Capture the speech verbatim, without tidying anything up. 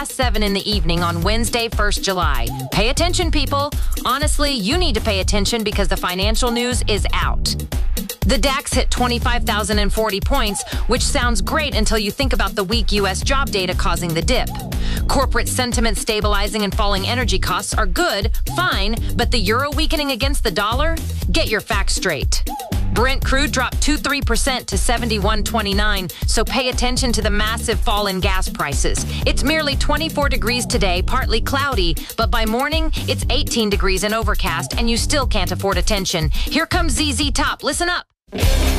past seven in the evening on Wednesday, first of July. Pay attention, people. Honestly, you need to pay attention because the financial news is out. The DAX hit twenty-five thousand forty points, which sounds great until you think about the weak U S job data causing the dip. Corporate sentiment stabilizing and falling energy costs are good, fine, but the euro weakening against the dollar? Get your facts straight. Brent crude dropped two point three percent to seventy-one twenty-nine, so pay attention to the massive fall in gas prices. It's merely twenty-four degrees today, partly cloudy, but by morning, it's eighteen degrees and overcast, and you still can't afford attention. Here comes Z Z Top. Listen up.